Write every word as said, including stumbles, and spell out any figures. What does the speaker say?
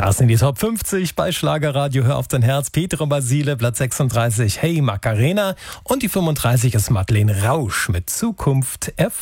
Das sind die Top fünfzig bei Schlagerradio. Hör auf dein Herz. Peter Basile, Platz sechsunddreißig. Hey Macarena. Und die fünfunddreißig ist Madeleine Rausch mit Zukunft erfüllt.